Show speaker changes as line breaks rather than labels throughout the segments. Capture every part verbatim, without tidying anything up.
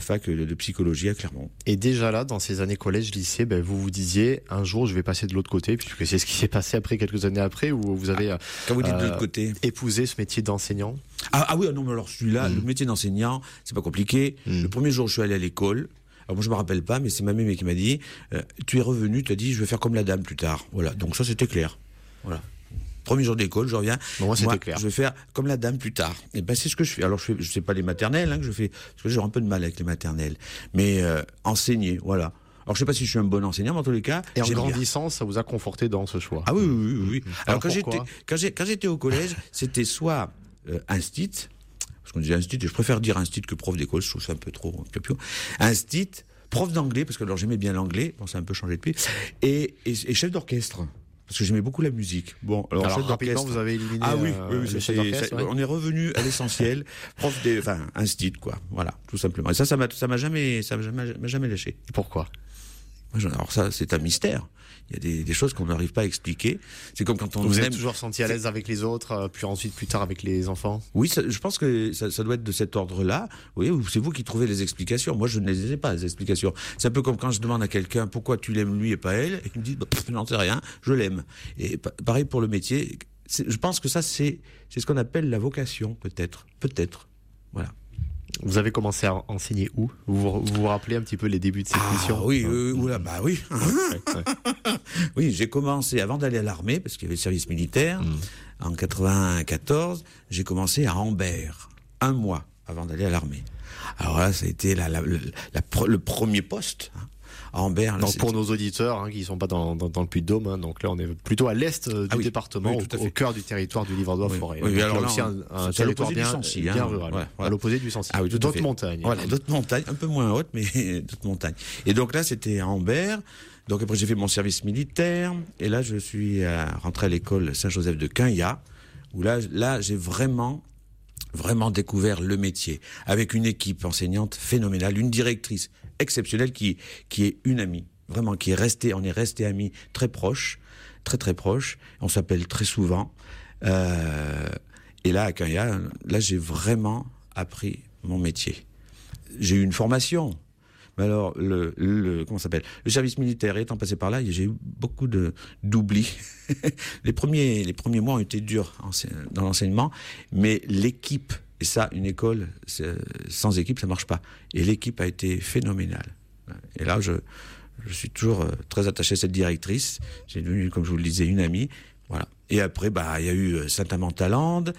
fac de, de psychologie à Clermont.
Et déjà là, dans ces années collège, lycée, ben, vous vous disiez, un jour, je vais passer de l'autre côté, puisque c'est ce qui s'est passé après, quelques années après, où vous avez
Quand vous dites
euh,
de l'autre côté,
épousé ce métier d'enseignant.
Ah, ah oui, non, mais alors celui-là,
Mm.
le métier d'enseignant, c'est pas compliqué.
Mm.
Le premier jour où je suis allé à l'école, alors moi je me rappelle pas, mais c'est ma mémé qui m'a dit, euh, tu es revenu, tu as dit, je vais faire comme la dame plus tard. Voilà, donc ça c'était clair. Voilà. Premier jour d'école, je reviens.
Bon, moi, c'était
moi,
clair.
Je vais faire comme la dame plus tard. Et ben c'est ce que je fais. Alors je fais, je sais pas les maternelles, hein, que je fais, parce que j'ai un peu de mal avec les maternelles. Mais euh, enseigner, voilà. Alors je sais pas si je suis un bon enseignant, mais en tous les cas,
Et en
j'aime bien.
grandissant, ça vous a conforté dans ce choix.
Ah oui, oui, oui. oui. Alors,
Alors,
quand j'étais,
pourquoi
quand j'ai, quand j'étais au collège, c'était soit euh, instit, parce qu'on disait instit, et je préfère dire instit que prof d'école, je trouve ça un peu trop piopio. Instit, prof d'anglais, parce que alors j'aimais bien l'anglais, bon, ça a un peu changé depuis, et, et, et chef d'orchestre. Parce que j'aimais beaucoup la musique. Bon, alors,
Alors
chef
rapidement,
d'orchestre.
vous avez éliminé
Ah oui,
euh,
oui, oui,
le
ça,
chef
c'est-
d'orchestre,
ça-
ouais.
on est revenu à l'essentiel. Prof des, enfin, instit, quoi. Voilà, tout simplement. Et ça, ça m'a, ça m'a jamais, ça m'a jamais, m'a jamais lâché.
Pourquoi?
Moi, je- Alors ça, c'est un mystère. Il y a des, des choses qu'on n'arrive pas à expliquer. C'est comme quand on
Vous
aime.
êtes toujours senti à l'aise avec les autres, euh, puis ensuite, plus tard, avec les enfants?
Oui, ça- je pense que ça, ça doit être de cet ordre-là. Vous voyez, c'est vous qui trouvez les explications. Moi, je ne les ai pas, les explications. C'est un peu comme quand je demande à quelqu'un pourquoi tu l'aimes lui et pas elle, et qu'il me dit, bah, pff, j'en sais rien, je l'aime. Et pa- pareil pour le métier. C'est- Je pense que ça, c'est, c'est ce qu'on appelle la vocation, peut-être. Peut-être. Voilà.
Vous avez commencé à enseigner où? Vous vous, vous vous rappelez un petit peu les débuts de cette
Ah,
mission?
oui, euh, oula, bah oui.
Ouais, ouais.
Oui, j'ai commencé avant d'aller à l'armée, parce qu'il y avait le service militaire.
Mm.
En quatre-vingt-quatorze, j'ai commencé à Ambert, un mois avant d'aller à l'armée. Alors là, ça a été la, la, la, la pre- le premier poste. Hein. À Ambert. Là,
Donc
c'était-
pour nos auditeurs hein, qui ne sont pas dans, dans, dans le Puy-de-Dôme, hein, donc là on est plutôt à l'est euh, du
Ah oui.
département,
Oui, tout à
au, au
fait.
cœur du territoire du Livradois-Forêt.
Oui, oui,
Donc
alors
là
là,
aussi un,
on-
un
c'est à
territoire
l'opposé du
bien,
Sancy,
bien
hein.
rural,
Voilà,
à
voilà.
l'opposé du Sancy.
Ah oui, tout à
D'autres
fait.
montagnes.
Voilà, d'autres montagnes, un peu moins hautes, mais d'autres montagnes. Et donc là, c'était à Ambert. Donc après, j'ai fait mon service militaire. Et là, je suis euh, rentré à l'école Saint-Joseph de Quinhat, où là, là, j'ai vraiment, vraiment découvert le métier. Avec une équipe enseignante phénoménale, une directrice exceptionnelle qui, qui est une amie. Vraiment, qui est restée, on est restés amis très proches, très très proches. On s'appelle très souvent. Euh, et là, à Quinhat, là, j'ai vraiment appris mon métier. J'ai eu une formation. Mais alors, le, le comment ça s'appelle ? Le service militaire étant passé par là, j'ai eu beaucoup de d'oubli. les premiers les premiers mois ont été durs dans l'enseignement, mais l'équipe, et ça, une école sans équipe, ça marche pas. Et l'équipe a été phénoménale. Et là, je je suis toujours très attaché à cette directrice. J'ai devenu, comme je vous le disais, une amie. Voilà. Et après, bah, il y a eu Saint-Amand-Talande.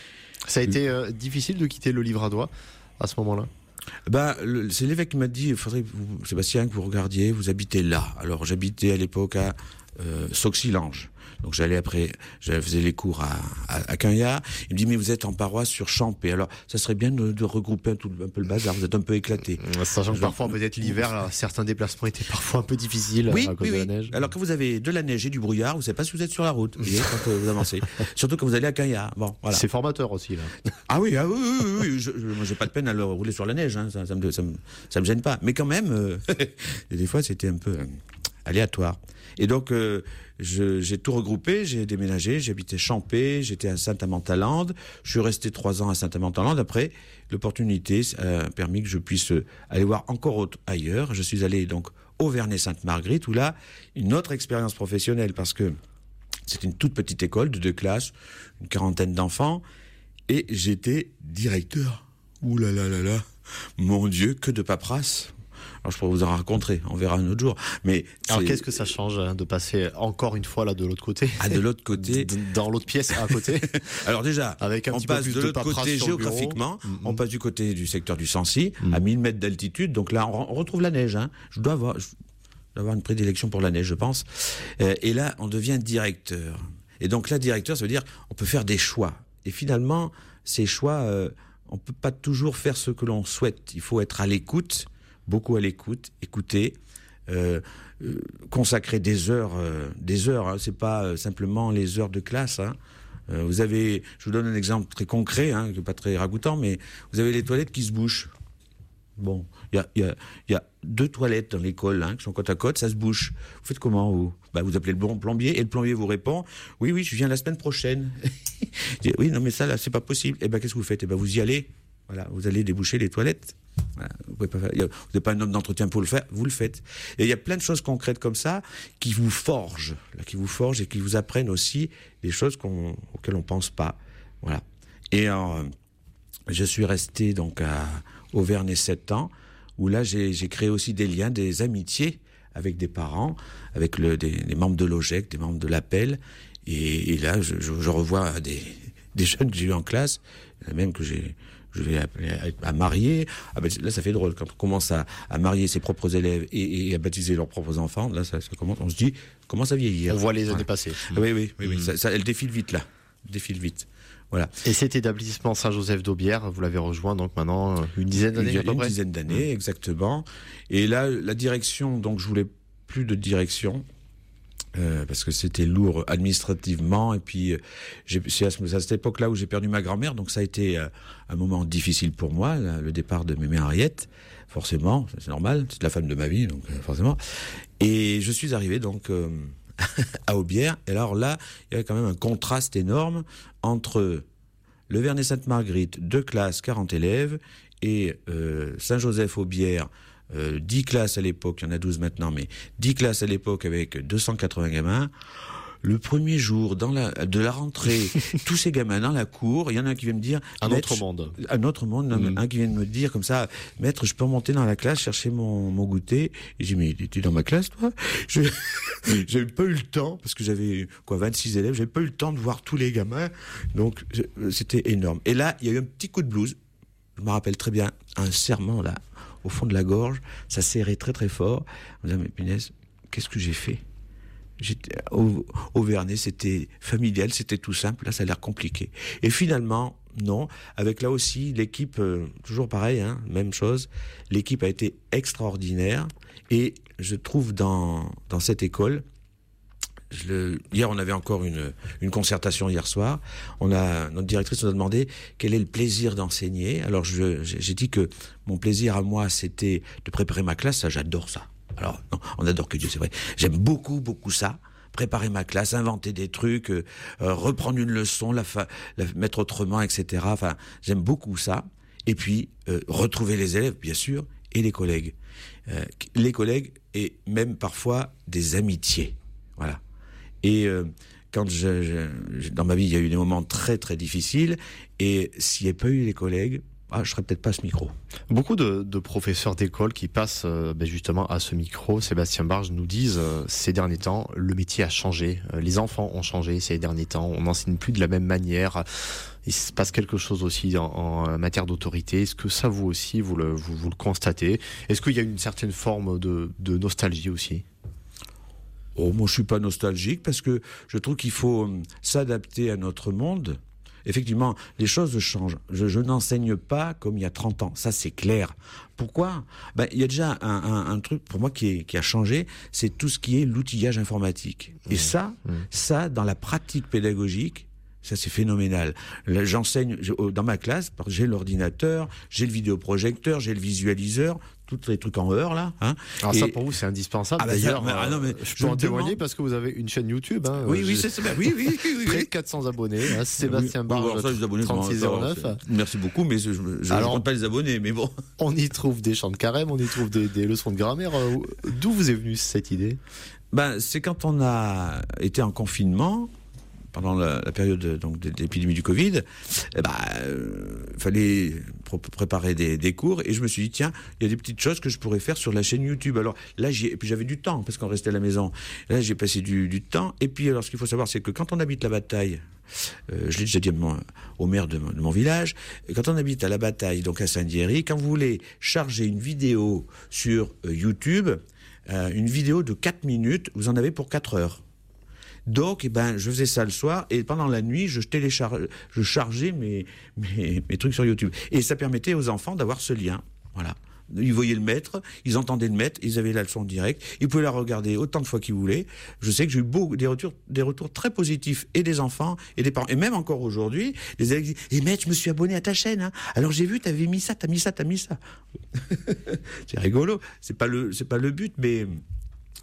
Ça a été euh, difficile de quitter le Livradois à ce moment-là?
Ben, le, c'est l'évêque qui m'a dit, il faudrait, vous, Sébastien, que vous regardiez, vous habitez là. Alors, j'habitais à l'époque à euh, Sauxilange. Donc, j'allais après, je faisais les cours à, à, à Quinhat. Il me dit, mais vous êtes en paroisse sur Champé. Alors, ça serait bien de, de regrouper un, tout, un peu le bazar. Vous êtes un peu éclaté.
Sachant que parfois, peut-être l'hiver, là, certains déplacements étaient parfois un peu difficiles
Oui,
à cause
oui,
de
oui.
la neige.
Alors, quand vous avez de la neige et du brouillard, vous savez pas si vous êtes sur la route. Vous voyez, quand euh, vous avancez. Surtout quand vous allez à Quinhat. Bon, voilà.
C'est formateur aussi, là.
Ah oui, ah oui, oui, oui, oui. Je, je, moi j'ai pas de peine à le rouler sur la neige, hein. ça, ça, me, ça, me, ça me gêne pas. Mais quand même, euh, des fois c'était un peu euh, aléatoire. Et donc euh, je, j'ai tout regroupé, j'ai déménagé, j'habitais Champé, j'étais à Saint-Amand-Talande, je suis resté trois ans à Saint-Amand-Talande. Après, l'opportunité a permis que je puisse aller voir encore autre, ailleurs. Je suis allé donc au Vernet-Sainte-Marguerite, où là, une autre expérience professionnelle, parce que c'était une toute petite école de deux classes, une quarantaine d'enfants. Et j'étais directeur. Ouh là là là là. Mon Dieu, que de paperasse. Alors je pourrais vous en raconter, on verra un autre jour. Mais
alors
c'est...
qu'est-ce que ça change hein, de passer encore une fois là de l'autre côté?
Ah, de l'autre côté.
Dans l'autre pièce à côté.
Alors déjà,
avec un
on
petit peu
passe
plus
de
de
l'autre
paperasse
côté
sur le bureau.
géographiquement,
Mm-hmm.
on passe du côté du secteur du Sancy,
Mm.
à mille mètres d'altitude. Donc là, on, on retrouve la neige. Hein. Je dois avoir, je dois avoir une prédilection pour la neige, je pense. Euh, et là, on devient directeur. Et donc là, directeur, ça veut dire on peut faire des choix. Et finalement, ces choix, euh, on peut pas toujours faire ce que l'on souhaite. Il faut être à l'écoute, beaucoup à l'écoute, écouter, euh, euh, consacrer des heures, euh, des heures. Hein, c'est pas euh, simplement les heures de classe. Hein. Euh, vous avez, je vous donne un exemple très concret, hein, qui est pas très ragoûtant, mais vous avez les toilettes qui se bouchent. Bon, il y a, y a, y a deux toilettes dans l'école hein, qui sont côte à côte, ça se bouche. Vous faites comment vous bah, vous appelez le bon plombier et le plombier vous répond oui oui je viens la semaine prochaine. Je dis, oui non mais ça là c'est pas possible. Et ben qu'est-ce que vous faites? Et ben vous y allez. Voilà, vous allez déboucher les toilettes. Voilà, vous pouvez pas faire, vous n'avez pas un homme d'entretien pour le faire, vous le faites. Et il y a plein de choses concrètes comme ça qui vous forgent, là, qui vous forgent et qui vous apprennent aussi des choses qu'on, auxquelles on pense pas. Voilà. Et euh, je suis resté donc à Auvernay sept ans, où là j'ai, j'ai créé aussi des liens, des amitiés avec des parents, avec le, des, des membres de l'O G E C, des membres de l'Appel. Et, et là, je, je, je revois des, des jeunes que j'ai eu en classe, même que j'ai, je vais à, à, à marier. Ah ben, là, ça fait drôle quand on commence à, à marier ses propres élèves et, et à baptiser leurs propres enfants. Là, ça, ça commence. On se dit, commence à vieillir.
On voit les années
ouais.
passer.
Oui, oui, oui, oui.
Mmh.
Ça, ça, elle défile vite là, elle défile vite. Voilà.
Et cet établissement Saint-Joseph d'Aubière, vous l'avez rejoint donc maintenant une dizaine d'années à peu près.
Une dizaine d'années, mmh. exactement. Et là, la direction, donc je voulais plus de direction. Euh, parce que c'était lourd administrativement et puis euh, j'ai, c'est, à, c'est à cette époque-là où j'ai perdu ma grand-mère, donc ça a été euh, un moment difficile pour moi, là, le départ de mémé Henriette, forcément, c'est normal, c'est la femme de ma vie, donc euh, forcément. Et je suis arrivé donc euh, à Aubière, et alors là, il y avait quand même un contraste énorme entre le Vernet-Sainte-Marguerite, deux classes, quarante élèves, et euh, Saint-Joseph-Aubière, Euh, dix classes à l'époque, il y en a douze maintenant, mais dix classes à l'époque avec deux cent quatre-vingts gamins. Le premier jour dans la, de la rentrée, tous ces gamins dans la cour, il y en a un qui vient me dire...
Un autre monde.
Un autre monde, mmh. un qui vient de me dire comme ça, maître, je peux remonter dans la classe, chercher mon, mon goûter. Et j'ai dit, mais tu es dans ma classe, toi? Je, j'avais pas eu le temps, parce que j'avais, quoi, vingt-six élèves, j'avais pas eu le temps de voir tous les gamins. Donc, je, c'était énorme. Et là, il y a eu un petit coup de blues. Je me rappelle très bien, un serment, là, au fond de la gorge, ça serrait très très fort. On me disait, mais punaise, qu'est-ce que j'ai fait? J'étais au, au Vernet, c'était familial, c'était tout simple. Là, ça a l'air compliqué. Et finalement, non. Avec là aussi l'équipe, euh, toujours pareil, hein, même chose. L'équipe a été extraordinaire. Et je trouve dans dans cette école. Je le, hier, on avait encore une, une concertation hier soir. On a, notre directrice nous a demandé quel est le plaisir d'enseigner. Alors, je, j'ai dit que mon plaisir à moi, c'était de préparer ma classe. Ça, j'adore ça. Alors, non, on adore que Dieu, c'est vrai. J'aime beaucoup, beaucoup ça. Préparer ma classe, inventer des trucs, euh, reprendre une leçon, la, fa- la mettre autrement, et cetera. Enfin, j'aime beaucoup ça. Et puis, euh, retrouver les élèves, bien sûr, et les collègues. Euh, les collègues et même parfois des amitiés. Voilà. Et euh, quand je, je, dans ma vie, il y a eu des moments très très difficiles, et s'il n'y avait pas eu les collègues, ah, je serais peut-être pas à ce micro.
Beaucoup de, de professeurs d'école qui passent euh, ben justement à ce micro, Sébastien Barge, nous disent euh, ces derniers temps, le métier a changé, euh, les enfants ont changé ces derniers temps, on n'enseigne plus de la même manière. Il se passe quelque chose aussi en, en matière d'autorité. Est-ce que ça, vous aussi, vous le, vous, vous le constatez? Est-ce qu'il y a une certaine forme de, de nostalgie aussi?
Oh, moi, je suis pas nostalgique parce que je trouve qu'il faut s'adapter à notre monde. Effectivement, les choses changent. Je, je n'enseigne pas comme il y a trente ans. Ça, c'est clair. Pourquoi? Ben, il y a déjà un, un, un truc pour moi qui, est, qui a changé, c'est tout ce qui est l'outillage informatique. Mmh. Et ça, mmh. ça, dans la pratique pédagogique, ça, c'est phénoménal. Là, j'enseigne dans ma classe, j'ai l'ordinateur, j'ai le vidéoprojecteur, j'ai le visualiseur, tous les trucs en heure, là. Hein.
Alors, et ça, pour vous, c'est indispensable. Ah, d'ailleurs, bah, ah, non, mais je peux en témoigner demande... parce que vous avez une chaîne YouTube. Hein,
oui, oui, c'est ça. Oui, oui, oui, oui.
Près de quatre cents abonnés. Hein, Sébastien oui, Barge, trente-six zéro neuf.
Merci beaucoup, mais je ne compte pas les abonnés, mais bon.
On y trouve des chants de carême, on y trouve des, des leçons de grammaire. D'où vous est venue cette idée?
Ben, c'est quand on a été en confinement, pendant la, la période donc, de, de l'épidémie du Covid, eh ben, euh, fallait pr- préparer des, des cours, et je me suis dit, tiens, il y a des petites choses que je pourrais faire sur la chaîne YouTube. Alors là, j'y, et puis j'avais du temps, parce qu'on restait à la maison. Là, j'ai passé du, du temps, et puis alors, ce qu'il faut savoir, c'est que quand on habite la Bataille, euh, je l'ai déjà dit mon, au maire de mon, de mon village, quand on habite à la Bataille, donc à Saint-Diéry, quand vous voulez charger une vidéo sur euh, YouTube, euh, une vidéo de quatre minutes, vous en avez pour quatre heures. Donc, eh ben, je faisais ça le soir, et pendant la nuit, je téléchargeais, je chargeais mes, mes, mes trucs sur YouTube. Et ça permettait aux enfants d'avoir ce lien. Voilà. Ils voyaient le maître, ils entendaient le maître, ils avaient la leçon en direct, ils pouvaient la regarder autant de fois qu'ils voulaient. Je sais que j'ai eu beaucoup, des retours, des retours très positifs, et des enfants, et des parents. Et même encore aujourd'hui, les élèves disent, eh, maître, je me suis abonné à ta chaîne, hein. Alors j'ai vu, t'avais mis ça, t'as mis ça, t'as mis ça. C'est rigolo. C'est pas le, c'est pas le but, mais,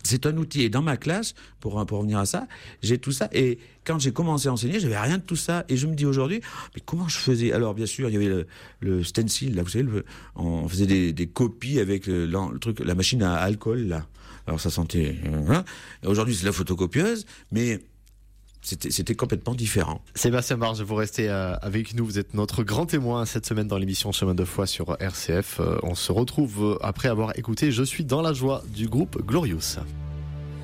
c'est un outil. Et dans ma classe, pour, pour revenir à ça, j'ai tout ça. Et quand j'ai commencé à enseigner, j'avais rien de tout ça. Et je me dis aujourd'hui, mais comment je faisais? Alors, bien sûr, il y avait le, le stencil, là, vous savez, le, on faisait des, des copies avec le, le truc, la machine à alcool, là. Alors, ça sentait... Hein. Aujourd'hui, c'est la photocopieuse, mais... C'était, c'était complètement différent.
Sébastien Barge, vous restez euh, avec nous. Vous êtes notre grand témoin cette semaine dans l'émission Chemin de foi sur R C F. Euh, on se retrouve euh, après avoir écouté Je suis dans la joie du groupe Glorious.